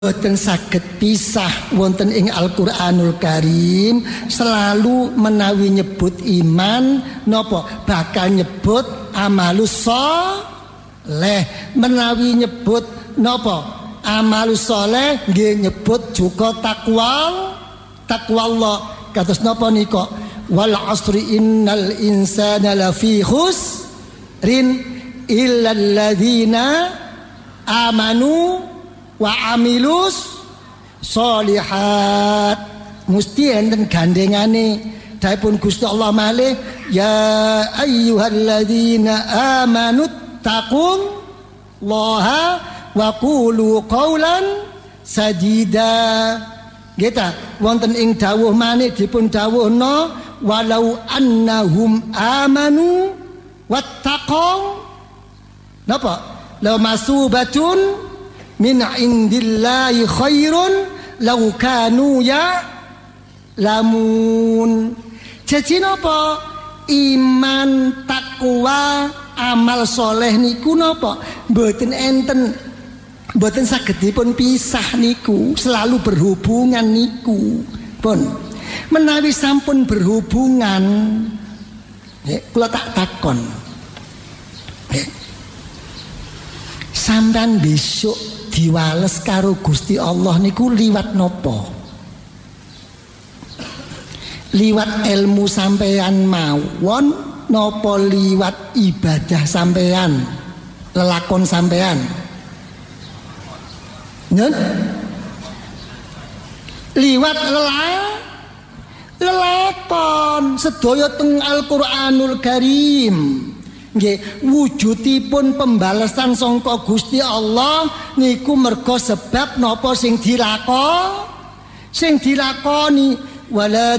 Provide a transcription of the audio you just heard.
boten saged pisah wonten ing Al-Qur'anul Karim, selalu menawi nyebut iman napa bakal nyebut amalus sholeh, menawi nyebut napa amalus sholeh nggih nyebut juga takwa Allah. Kados napa nika, wal asri innal insana lafi khusrin illal ladzina amanu wa amilus sholihat. Mesti enten gandengane dipun Gusti Allah malih, ya ayyuhalladzina amanu taqullaha wa qulu qawlan sadida. Kita wonten ing dawuh malih dipun dawuhna walau annahum amanu wattaqaw napa la masubatun min indillahi khairun law kanu ya lamun. Jadi napa iman takwa amal soleh niku napa mboten enten, mboten saged dipun pisah niku, selalu berhubungan niku pun. Menawi sampun berhubungan kula tak takon, sampean besok diwales karo Gusti Allah niku liwat nopo? Liwat ilmu sampean mawon nopo liwat ibadah sampean, lelakon sampean? Nyen? Liwat lelakon sedaya teng Al-Qur'anul Karim. Nggih, wujudipun pembalasan sangka Gusti Allah niku merga sebab napa sing dilakoni. Wala